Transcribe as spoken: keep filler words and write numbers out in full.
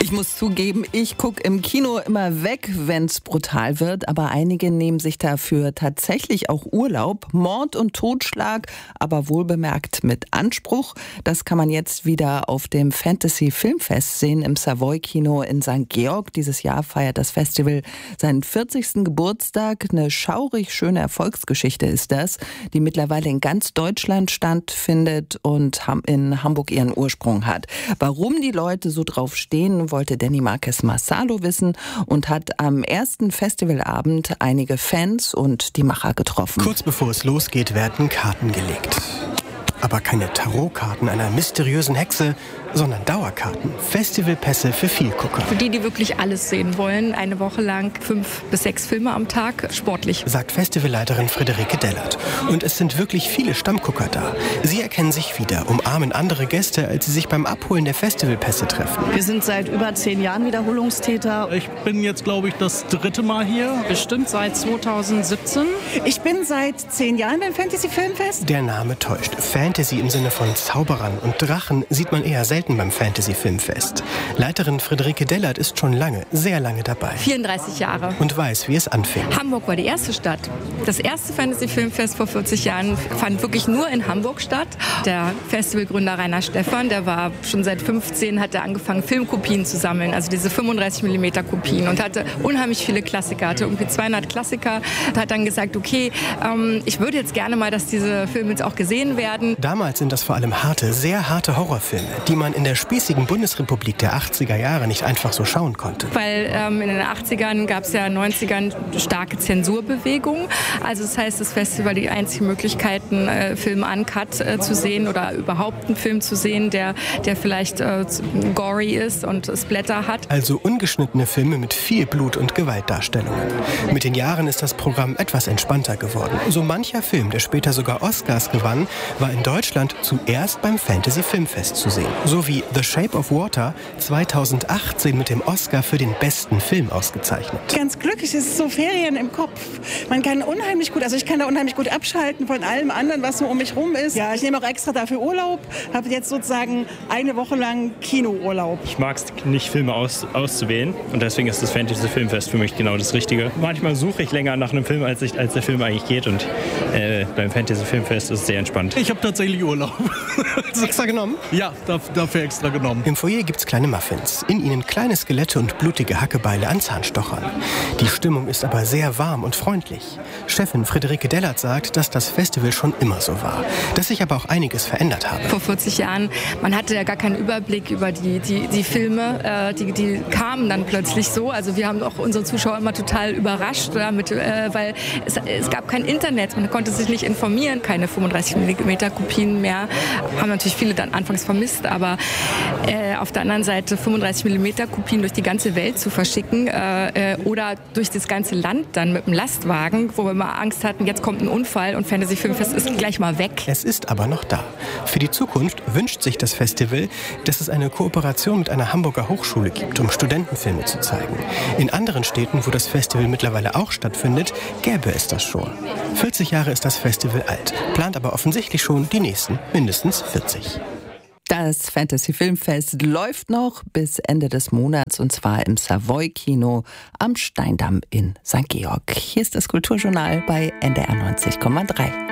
Ich muss zugeben, ich gucke im Kino immer weg, wenn es brutal wird. Aber einige nehmen sich dafür tatsächlich auch Urlaub. Mord und Totschlag, aber wohlbemerkt mit Anspruch. Das kann man jetzt wieder auf dem Fantasy Filmfest sehen im Savoy-Kino in Sankt Georg. Dieses Jahr feiert das Festival seinen vierzigsten Geburtstag. Eine schaurig schöne Erfolgsgeschichte ist das, die mittlerweile in ganz Deutschland stattfindet und in Hamburg ihren Ursprung hat. Warum die Leute so drauf stehen, wollte Danny Marquez Marsalo wissen und hat am ersten Festivalabend einige Fans und die Macher getroffen. Kurz bevor es losgeht, werden Karten gelegt. Aber keine Tarotkarten einer mysteriösen Hexe, sondern Dauerkarten. Festivalpässe für Vielgucker. Für die, die wirklich alles sehen wollen, eine Woche lang fünf bis sechs Filme am Tag, sportlich. Sagt Festivalleiterin Friederike Dellert. Und es sind wirklich viele Stammgucker da. Sie erkennen sich wieder, umarmen andere Gäste, als sie sich beim Abholen der Festivalpässe treffen. Wir sind seit über zehn Jahren Wiederholungstäter. Ich bin jetzt, glaube ich, das dritte Mal hier. Bestimmt seit zweitausendsiebzehn. Ich bin seit zehn Jahren beim Fantasy Filmfest. Der Name täuscht. Fantasy im Sinne von Zauberern und Drachen sieht man eher selten beim Fantasy Filmfest. Leiterin Friederike Dellert ist schon lange, sehr lange dabei. vierunddreißig Jahre. Und weiß, wie es anfing. Hamburg war die erste Stadt. Das erste Fantasy Filmfest vor vierzig Jahren fand wirklich nur in Hamburg statt. Der Festivalgründer Rainer Stephan, der war schon seit fünfzehn, hat er angefangen, Filmkopien zu sammeln, also diese fünfunddreißig Millimeter Kopien und hatte unheimlich viele Klassiker, hatte irgendwie zweihundert Klassiker und hat dann gesagt, okay, ähm, ich würde jetzt gerne mal, dass diese Filme jetzt auch gesehen werden. Damals sind das vor allem harte, sehr harte Horrorfilme, die man in der spießigen Bundesrepublik der achtziger Jahre nicht einfach so schauen konnte. Weil ähm, in den achtzigern gab es ja in den neunzigern starke Zensurbewegung. Also das heißt, das Festival die einzige Möglichkeit, einen äh, Film uncut äh, zu sehen oder überhaupt einen Film zu sehen, der, der vielleicht äh, gory ist und Splatter hat. Also ungeschnittene Filme mit viel Blut und Gewaltdarstellungen. Mit den Jahren ist das Programm etwas entspannter geworden. So mancher Film, der später sogar Oscars gewann, war in Deutschland zuerst beim Fantasy Filmfest zu sehen. So wie The Shape of Water zweitausendachtzehn mit dem Oscar für den besten Film ausgezeichnet. Ganz glücklich, es ist so Ferien im Kopf. Man kann unheimlich gut, also ich kann da unheimlich gut abschalten von allem anderen, was so um mich rum ist. Ja, ich nehme auch extra dafür Urlaub, habe jetzt sozusagen eine Woche lang Kinourlaub. Ich mag es nicht, Filme aus, auszuwählen und deswegen ist das Fantasy Filmfest für mich genau das Richtige. Manchmal suche ich länger nach einem Film, als, ich, als der Film eigentlich geht und äh, beim Fantasy Filmfest ist es sehr entspannt. Ich habe tatsächlich Urlaub. Extra genommen? Ja, dafür extra genommen. Im Foyer gibt's kleine Muffins. In ihnen kleine Skelette und blutige Hackebeile an Zahnstochern. Die Stimmung ist aber sehr warm und freundlich. Chefin Friederike Dellert sagt, dass das Festival schon immer so war. Dass sich aber auch einiges verändert habe. Vor vierzig Jahren, man hatte ja gar keinen Überblick über die, die, die Filme. Äh, die, die kamen dann plötzlich so. Also wir haben auch unsere Zuschauer immer total überrascht, damit, äh, weil es, es gab kein Internet. Man konnte sich nicht informieren. Keine fünfunddreißig Millimeter Kopien mehr. Haben natürlich viele dann anfangs vermisst, aber äh, auf der anderen Seite fünfunddreißig Millimeter Kopien durch die ganze Welt zu verschicken äh, oder durch das ganze Land dann mit einem Lastwagen, wo wir mal Angst hatten, jetzt kommt ein Unfall und Fantasy Filmfest ist gleich mal weg. Es ist aber noch da. Für die Zukunft wünscht sich das Festival, dass es eine Kooperation mit einer Hamburger Hochschule gibt, um Studentenfilme zu zeigen. In anderen Städten, wo das Festival mittlerweile auch stattfindet, gäbe es das schon. vierzig Jahre ist das Festival alt, plant aber offensichtlich schon die nächsten mindestens vierzig. Das Fantasy Filmfest läuft noch bis Ende des Monats und zwar im Savoy-Kino am Steindamm in Sankt Georg. Hier ist das Kulturjournal bei N D R neunzig Komma drei.